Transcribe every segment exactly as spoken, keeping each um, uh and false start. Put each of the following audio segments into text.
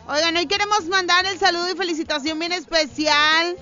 Oigan, hoy queremos mandar el saludo y felicitación bien especial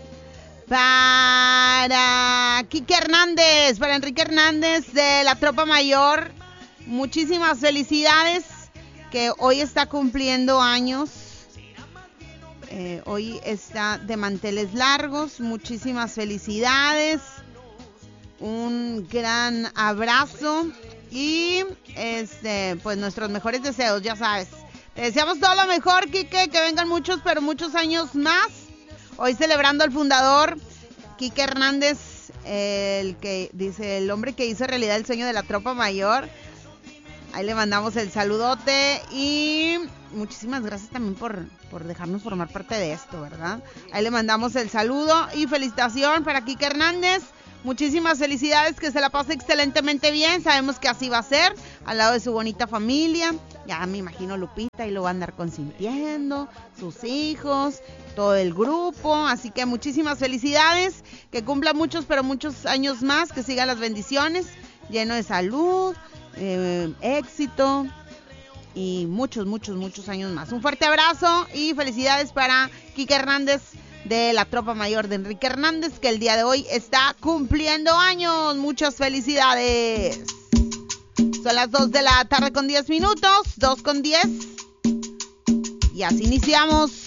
para Quique Hernández, para Enrique Hernández de la Tropa Mayor. Muchísimas felicidades, que hoy está cumpliendo años. Eh, hoy está de manteles largos. Muchísimas felicidades. Un gran abrazo y este, pues nuestros mejores deseos, ya sabes. Te deseamos todo lo mejor, Quique, que vengan muchos, pero muchos años más. Hoy celebrando al fundador, Quique Hernández, el que dice, el hombre que hizo realidad el sueño de la Tropa Mayor. Ahí le mandamos el saludote y muchísimas gracias también por, por dejarnos formar parte de esto, ¿verdad? Ahí le mandamos el saludo y felicitación para Quique Hernández. Muchísimas felicidades, que se la pase excelentemente bien. Sabemos que así va a ser, al lado de su bonita familia. Ya me imagino Lupita y lo va a andar consintiendo, sus hijos, todo el grupo. Así que muchísimas felicidades, que cumpla muchos, pero muchos años más, que sigan las bendiciones, lleno de salud, eh, éxito y muchos, muchos, muchos años más. Un fuerte abrazo y felicidades para Quique Hernández de la Tropa Mayor de Enrique Hernández, que el día de hoy está cumpliendo años. Muchas felicidades. Son las dos de la tarde con diez minutos, dos con diez. Y así iniciamos.